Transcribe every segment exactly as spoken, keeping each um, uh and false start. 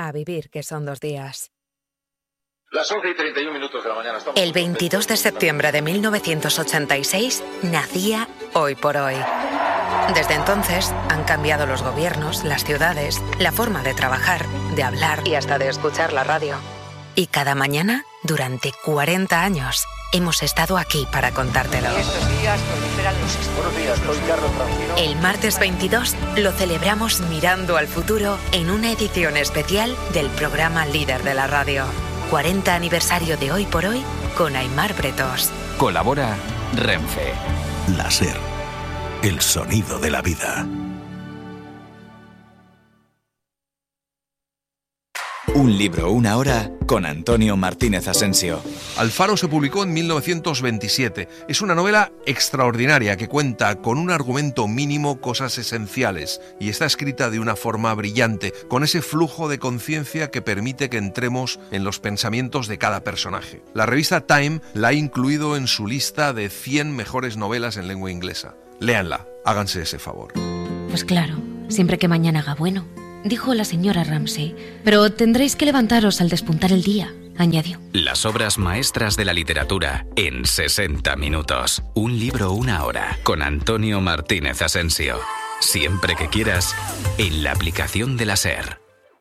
a vivir que son dos días. Las once y treinta y un minutos de la mañana. Estamos El veintidós de septiembre de mil novecientos ochenta y seis nacía Hoy por Hoy. Desde entonces han cambiado los gobiernos, las ciudades, la forma de trabajar, de hablar y hasta de escuchar la radio. Y cada mañana, durante cuarenta años, hemos estado aquí para contártelo. Estos días proliferan los Buenos días, soy Carlos Francino. El martes veintidós lo celebramos mirando al futuro en una edición especial del programa líder de la radio. cuarenta aniversario de Hoy por Hoy con Aimar Bretos. Colabora Renfe. La SER, el sonido de la vida. Un libro, una hora, con Antonio Martínez Asensio. Alfaro se publicó en mil novecientos veintisiete. Es una novela extraordinaria que cuenta con un argumento mínimo cosas esenciales y está escrita de una forma brillante, con ese flujo de conciencia que permite que entremos en los pensamientos de cada personaje. La revista Time la ha incluido en su lista de cien mejores novelas en lengua inglesa. Léanla, háganse ese favor. Pues claro, siempre que mañana haga bueno, dijo la señora Ramsay, pero tendréis que levantaros al despuntar el día, añadió. Las obras maestras de la literatura en sesenta minutos. Un libro, una hora, con Antonio Martínez Asensio. Siempre que quieras, en la aplicación de la SER.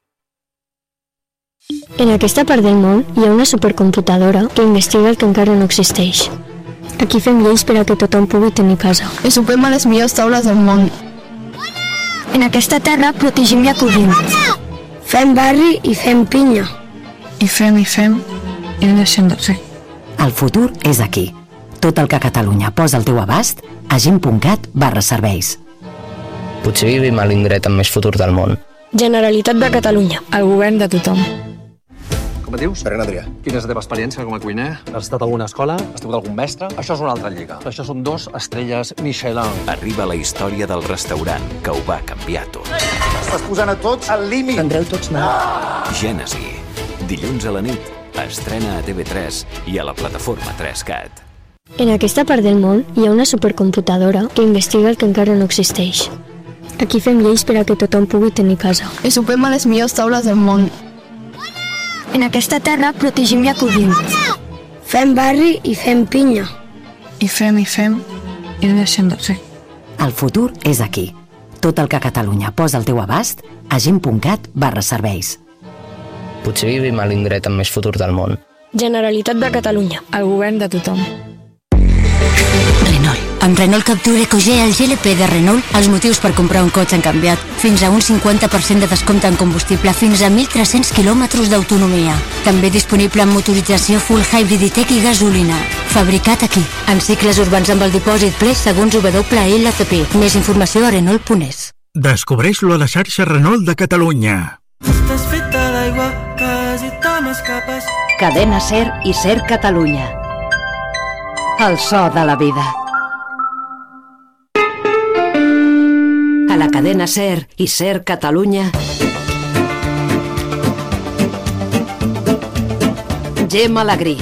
En aquesta part del món hi ha una supercomputadora que investiga el que encara no existeix. Aquí fem lleis per a que tothom pugui tenir casa. I sopem a les millors taules del món. En aquesta terra protegim i acollim. Fem barri i fem pinya. I fem i fem i no deixem de fer. El futur és aquí. Tot el que Catalunya posa al teu abast a gent.cat barra serveis. Potser vivim a l'indret amb més futur del món. Generalitat de Catalunya. El govern de tothom. Com et dius? Pere Adrià. Quina és la teva experiència com a cuiner? Has estat a alguna escola? Has tingut algun mestre? Això és una altra lliga. Això són dos estrelles Michelin. Arriba la història del restaurant que ho va canviar tot. Estàs posant a tots al límit. Prendreu tots mal. Gènesi. Dilluns a la nit. Estrena a T V tres i a la plataforma tres cat. En aquesta part del món hi ha una supercomputadora que investiga el que encara no existeix. Aquí fem lleis per a que tothom pugui tenir casa. I sopem a les millors taules del món. En aquesta terra protegim i acollim. Fem barri i fem pinya. I fem i fem i no deixem de fer. El futur és aquí. Tot el que Catalunya posa al teu abast a gent.cat barra serveis. Potser vivim a l'indret amb més futur del món. Generalitat de Catalunya. El govern de tothom. Renault. Amb Renault Captur EcoG, el G L P de Renault, els motius per comprar un cotxe han canviat. Fins a un cinquanta per cent de descompte en combustible, fins a mil tres-cents quilòmetres d'autonomia. També disponible en motorització full hybrid i tech i gasolina. Fabricat aquí. En cicles urbans amb el dipòsit ple segons W L C P. Més informació a Renault punt es. Descobreix-lo a la xarxa Renault de Catalunya. Estàs feta d'aigua, quasi te m'escapes. Cadena SER i SER Catalunya. El so de la vida. A la cadena SER i SER Catalunya. Gemma Alegrí.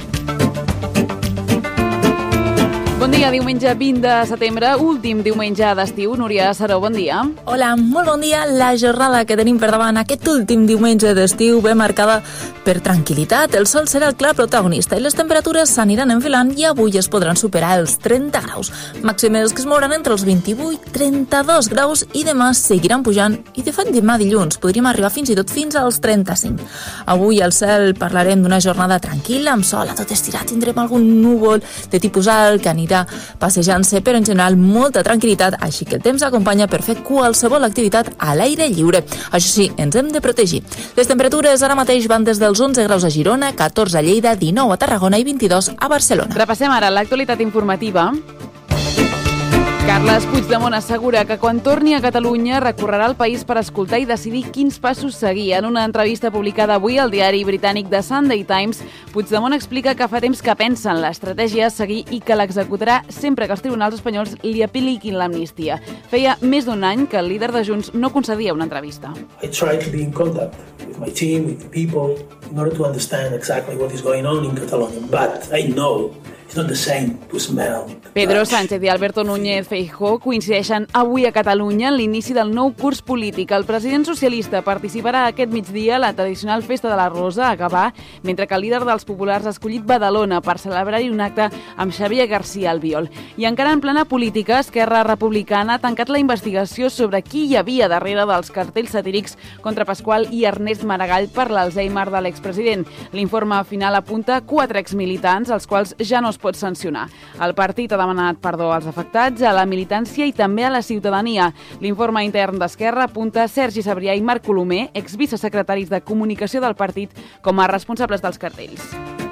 Bon dia, diumenge vint de setembre, últim diumenge d'estiu. Núria Saró, bon dia. Hola, molt bon dia. La jornada que tenim per davant aquest últim diumenge d'estiu ve marcada per tranquil·litat. El sol serà el clar protagonista i les temperatures s'aniran enfilant i avui es podran superar els trenta graus. Màximes que es mouran entre els vint-i-vuit i trenta-dos graus i demà seguiran pujant i de fet demà dilluns podríem arribar fins i tot fins als trenta-cinc. Avui al cel parlarem d'una jornada tranquil·la, amb sol a tot estirat. Tindrem algun núvol de tipus alt que anirà passejant-se, però en general molta tranquil·litat, així que el temps acompanya per fer qualsevol activitat a l'aire lliure. Això sí, ens hem de protegir. Les temperatures ara mateix van des dels onze graus a Girona, catorze a Lleida, dinou a Tarragona i vint-i-dos a Barcelona. Repassem ara l'actualitat informativa. Carles Puigdemont assegura que quan torni a Catalunya recorrerà el país per escoltar i decidir quins passos seguir. En una entrevista publicada avui al diari britànic The Sunday Times, Puigdemont explica que fa temps que pensa en l'estratègia a seguir i que l'executarà sempre que els tribunals espanyols li apliquin l'amnistia. Feia més d'un any que el líder de Junts no concedia una entrevista. I try to be in contact with my team, with the people, in order to understand exactly what is going on in Catalonia. But I know It's not the same to smell. Pedro Sánchez i Alberto Núñez Feijóo coincideixen avui a Catalunya en l'inici del nou curs polític. El president socialista participarà aquest migdia a la tradicional Festa de la Rosa a Gavà, mentre que el líder dels populars ha escollit Badalona per celebrar-hi un acte amb Xavier García Albiol. I encara en plena política, Esquerra Republicana ha tancat la investigació sobre qui hi havia darrere dels cartells satírics contra Pasqual i Ernest Maragall per l'Alzheimer de l'expresident. L'informe final apunta quatre exmilitants, als quals ja no es pot sancionar. El partit ha demanat perdó als afectats, a la militància i també a la ciutadania. L'informe intern d'Esquerra apunta Sergi Sabrià i Marc Colomer, exvicesecretaris de comunicació del partit, com a responsables dels cartells.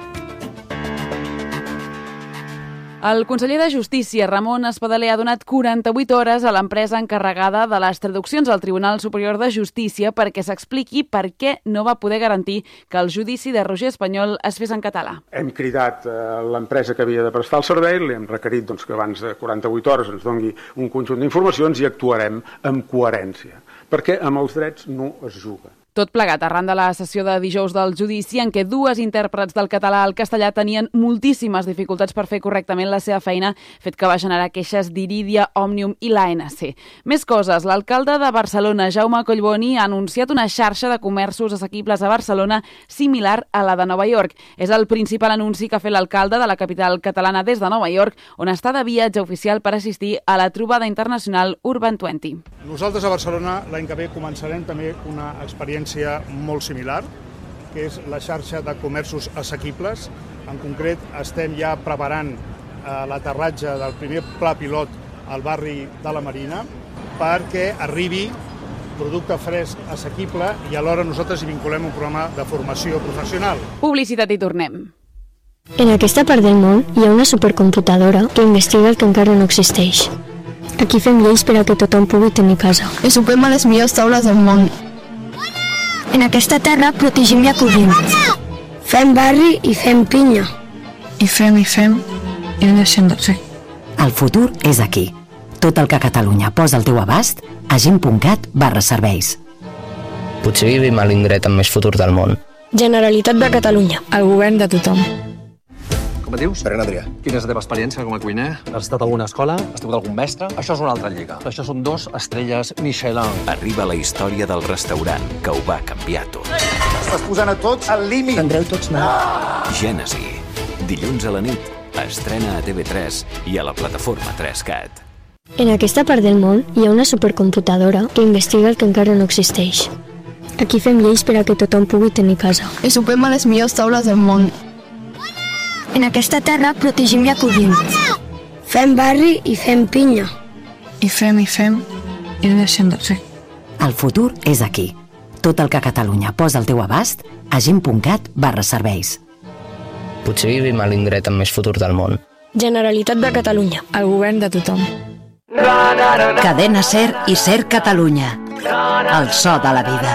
El conseller de Justícia, Ramon Espadaler, ha donat quaranta-vuit hores a l'empresa encarregada de les traduccions al Tribunal Superior de Justícia perquè s'expliqui per què no va poder garantir que el judici de Roger Espanyol es fes en català. Hem cridat a l'empresa que havia de prestar el servei, li hem requerit doncs, que abans de quaranta-vuit hores ens doni un conjunt d'informacions i actuarem amb coherència, perquè amb els drets no es juga. Tot plegat arran de la sessió de dijous del judici en què dues intèrprets del català al castellà tenien moltíssimes dificultats per fer correctament la seva feina, fet que va generar queixes d'Iridia, Òmnium i l'A N C. Més coses, l'alcalde de Barcelona, Jaume Collboni, ha anunciat una xarxa de comerços assequibles a Barcelona similar a la de Nova York. És el principal anunci que ha fet l'alcalde de la capital catalana des de Nova York, on està de viatge oficial per assistir a la trobada internacional Urban vint. Nosaltres a Barcelona l'any que ve començarem també una experiència molt similar, que és la xarxa de comerços assequibles. En concret, estem ja preparant eh, l'aterratge del primer pla pilot al barri de la Marina perquè arribi producte fresc assequible i alhora nosaltres hi vinculem un programa de formació professional. Publicitat i tornem. En aquesta part del món hi ha una supercomputadora que investiga el que encara no existeix. Aquí fem lleis per a que tothom pugui tenir casa. I sopem a les millors taules del món. En aquesta terra protegim i acollim. Fem barri i fem pinya. I fem i fem i no deixem de fer. El futur és aquí. Tot el que Catalunya posa al teu abast a gent.cat barra serveis. Potser vivim a l'indret amb més futur del món. Generalitat de Catalunya. El govern de tothom. Com et dius? Pere Adrià. Quina és la teva experiència com a cuiner? Has estat a alguna escola? Has tingut algun mestre? Això és una altra lliga. Això són dos estrelles Michelin. Arriba la història del restaurant que ho va canviar tot. Estàs posant a tots al límit. Tindreu tots mal. Gènesi. Dilluns a la nit. Estrena a T V tres i a la plataforma tres cat. En aquesta part del món hi ha una supercomputadora que investiga el que encara no existeix. Aquí fem lleis per a que tothom pugui tenir casa. I sopem a les millors taules del món. En aquesta terra protegim i acollim. Fem barri i fem pinya. I fem i fem i no deixem de fer. El futur és aquí. Tot el que Catalunya posa al teu abast a gent.cat barra serveis. Potser vivim a l'indret amb més futur del món. Generalitat de Catalunya. El govern de tothom. Cadena Ser i Ser Catalunya. El so de la vida.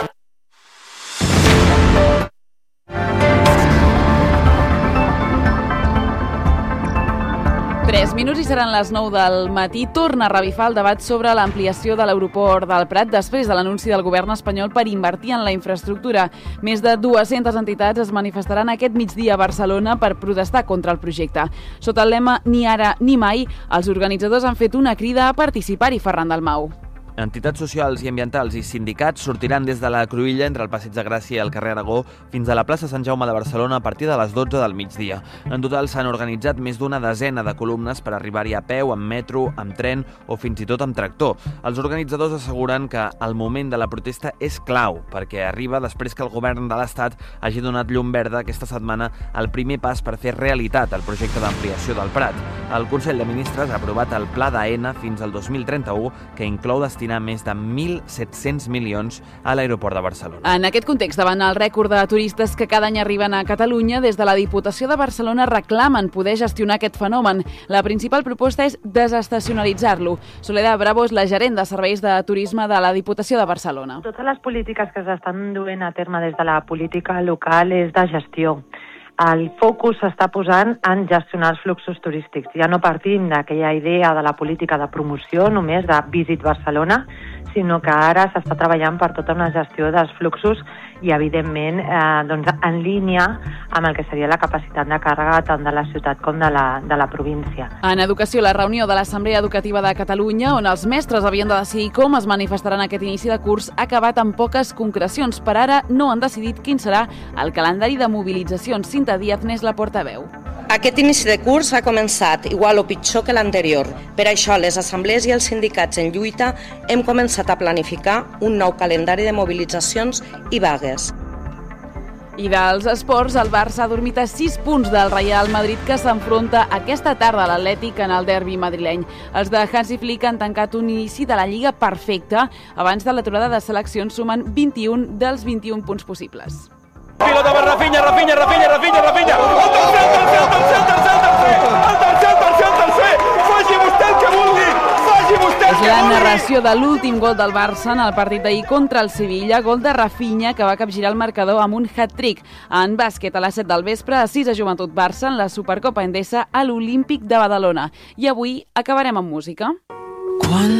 Tres minuts i seran les nou del matí. Torna a revifar el debat sobre l'ampliació de l'aeroport del Prat després de l'anunci del govern espanyol per invertir en la infraestructura. Més de dues-centes entitats es manifestaran aquest migdia a Barcelona per protestar contra el projecte. Sota el lema Ni ara ni mai, els organitzadors han fet una crida a participar-hi. Ferran Dalmau. Entitats socials i ambientals i sindicats sortiran des de la Cruïlla entre el Passeig de Gràcia i el carrer Aragó fins a la plaça Sant Jaume de Barcelona a partir de les dotze del migdia. En total s'han organitzat més d'una desena de columnes per arribar-hi a peu, amb metro, amb tren o fins i tot amb tractor. Els organitzadors asseguren que el moment de la protesta és clau perquè arriba després que el govern de l'Estat hagi donat llum verda aquesta setmana al primer pas per fer realitat el projecte d'ampliació del Prat. El Consell de Ministres ha aprovat el Pla d'Aena fins al dos mil trenta-u que inclou destinar més de mil set-cents milions a l'aeroport de Barcelona. En aquest context, davant el rècord de turistes que cada any arriben a Catalunya, des de la Diputació de Barcelona reclamen poder gestionar aquest fenomen. La principal proposta és desestacionalitzar-lo. Soledad Bravo és la gerent de serveis de turisme de la Diputació de Barcelona. Totes les polítiques que s'estan duent a terme des de la política local és de gestió. El focus s'està posant en gestionar els fluxos turístics. Ja no partim d'aquella idea de la política de promoció, només de Visit Barcelona, sinó que ara s'està treballant per tota una gestió dels fluxos i, evidentment, eh, doncs, en línia amb el que seria la capacitat de càrrega tant de la ciutat com de la, de la província. En educació, la reunió de l'Assemblea Educativa de Catalunya, on els mestres havien de decidir com es manifestaran aquest inici de curs, ha acabat amb poques concrecions. Per ara no han decidit quin serà el calendari de mobilitzacions. Cinta Díaz n'és la portaveu. Aquest inici de curs ha començat igual o pitjor que l'anterior. Per això, les assemblees i els sindicats en lluita hem començat a planificar un nou calendari de mobilitzacions i vagues. I dels esports, el Barça ha dormit a sis punts del Real Madrid, que s'enfronta aquesta tarda a l'Atlètic en el derbi madrileny. Els de Hansi Flick han tancat un inici de la Lliga perfecte. Abans de l'aturada de seleccions sumen vint-i-un dels vint-i-un punts possibles. Pilota per Rafinha, Rafinha, Rafinha, Rafinha, Rafinha! El tercer, el tercer, el tercer, el tercer, el tercer! El tercer, el tercer, el tercer! Faci vostè el que vulgui! Faci vostè el que vulgui! És la narració de l'últim gol del Barça en el partit d'ahir contra el Sevilla, gol de Rafinha, que va capgirar el marcador amb un hat-trick. En bàsquet, a les set del vespre, a sis a Joventut Barça, en la Supercopa Endesa a l'Olímpic de Badalona. I avui acabarem amb música. Quan